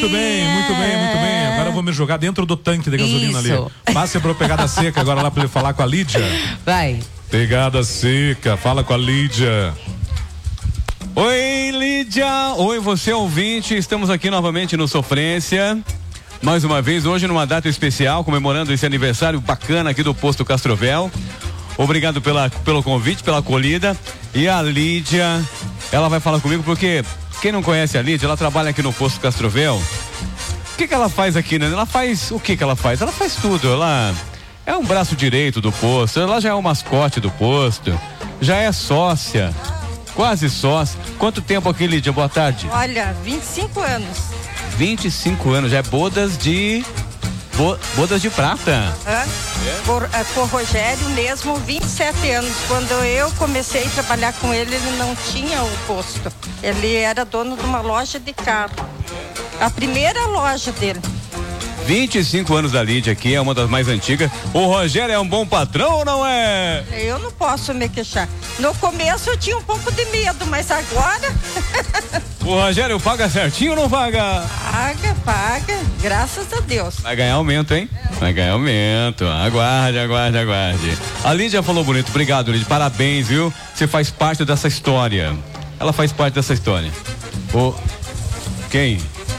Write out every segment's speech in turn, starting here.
Muito bem, muito bem, muito bem. Agora eu vou me jogar dentro do tanque de gasolina ali. Passe pra Pegada Seca agora lá pra ele falar com a Lídia. Vai. Pegada Seca, fala com a Lídia. Oi, Lídia. Oi, você ouvinte. Estamos aqui novamente no Sofrência. Mais uma vez, hoje numa data especial, comemorando esse aniversário bacana aqui do Posto Castrovel. Obrigado pelo convite, pela acolhida. E a Lídia, ela vai falar comigo porque quem não conhece a Lídia, ela trabalha aqui no Posto Castrovel. O que ela faz aqui, né? Ela faz, o que ela faz? Ela faz tudo, ela é um braço direito do posto, ela já é o mascote do posto, já é sócia, quase sócia. Quanto tempo aqui, Lídia? Boa tarde. Olha, 25 anos. 25 anos, já é bodas de prata. Por Rogério mesmo, 27 anos. Quando eu comecei a trabalhar com ele, ele não tinha o posto. Ele era dono de uma loja de carro. A primeira loja dele. 25 anos da Lídia aqui, é uma das mais antigas. O Rogério é um bom patrão ou não é? Eu não posso me queixar. No começo eu tinha um pouco de medo, mas agora... O Rogério paga certinho ou não paga? Paga, graças a Deus. Vai ganhar aumento, hein? Vai ganhar aumento. Aguarde. A Lídia falou bonito. Obrigado, Lídia. Parabéns, viu? Você faz parte dessa história. Ela faz parte dessa história. Quem?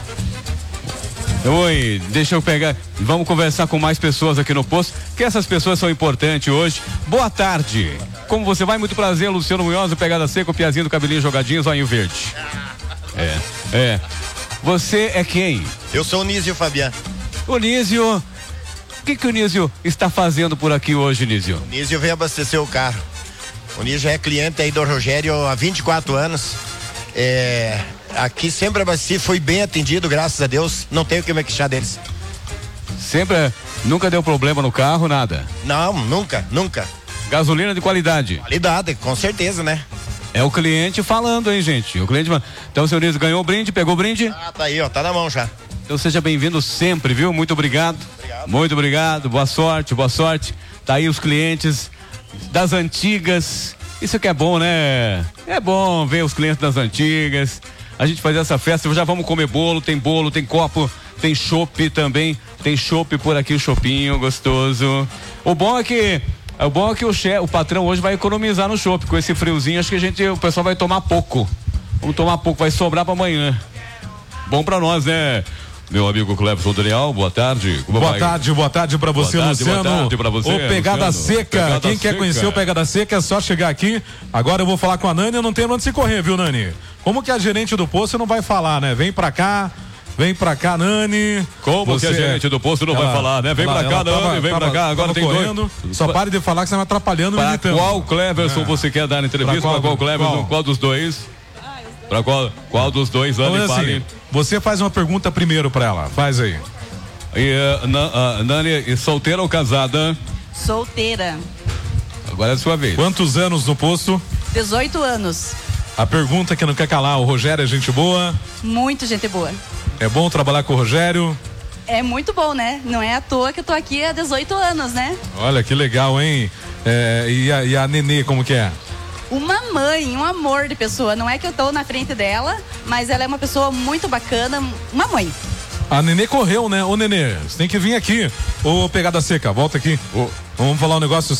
Oi, deixa eu pegar. Vamos conversar com mais pessoas aqui no posto, que essas pessoas são importantes hoje. Boa tarde. Como você vai? Muito prazer, Luciano Munhoz, o Pegada Seca, o Piazinho do cabelinho jogadinho, zoinho verde. Você é quem? Eu sou o Nísio Fabian. O Nísio, o que o Nísio está fazendo por aqui hoje, Nísio? O Nísio veio abastecer o carro. O Nísio é cliente aí do Rogério há 24 anos. Aqui sempre abasteci, fui bem atendido, graças a Deus. Não tenho que me queixar deles. Nunca deu problema no carro, nada? Não, nunca. Gasolina de qualidade? Qualidade, com certeza, né? É o cliente falando, hein, gente? O cliente falando. Então, seu Nísio ganhou o brinde, pegou o brinde? Tá aí, ó, tá na mão já. Então seja bem-vindo sempre, viu? Muito obrigado. Muito obrigado, boa sorte. Tá aí os clientes das antigas. Isso que é bom, né? É bom ver os clientes das antigas. A gente faz essa festa, já vamos comer bolo, tem copo, tem chopp também. Tem chopp por aqui, o choppinho gostoso. O bom é que o patrão hoje vai economizar no chopp. Com esse friozinho, acho que o pessoal vai tomar pouco. Vamos tomar pouco, vai sobrar pra amanhã. Bom pra nós, né? Meu amigo Cleverson Daniel, boa tarde. Boa tarde pra você, Luciano. Boa tarde pra você, o Pegada Seca. Quem quer conhecer o Pegada Seca é só chegar aqui. Agora eu vou falar com a Nani, eu não tenho onde se correr, viu, Nani? Como que a gerente do posto não vai falar, né? Vem pra cá, Nani. Como que a gerente do posto não vai falar, né? Vem pra cá, Nani, vem pra cá. Agora tem correndo. Só pare de falar que você vai atrapalhando. Para qual Cleverson você quer dar entrevista? Pra qual Cleverson? Qual dos dois? Pra qual dos dois? Nani, fale. Você faz uma pergunta primeiro pra ela, faz aí. Nani, solteira ou casada? Solteira. Agora é a sua vez. Quantos anos no posto? 18 anos. A pergunta que não quer calar, o Rogério é gente boa? Muito gente boa. É bom trabalhar com o Rogério? É muito bom, né? Não é à toa que eu tô aqui há 18 anos, né? Olha que legal, hein? E a Nenê, como que é? Uma mãe, um amor de pessoa. Não é que eu tô na frente dela, mas ela é uma pessoa muito bacana, uma mãe. A Nenê correu, né? Ô, Nenê, você tem que vir aqui. Ô, Pegada Seca, volta aqui. Vamos falar um negócio